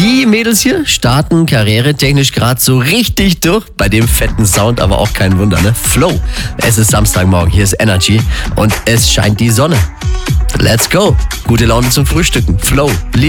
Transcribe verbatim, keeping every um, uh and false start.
Die Mädels hier starten karrieretechnisch gerade so richtig durch. Bei dem fetten Sound aber auch kein Wunder, ne? Flow. Es ist Samstagmorgen, hier ist Energy und es scheint die Sonne. Let's go. Gute Laune zum Frühstücken. Flow.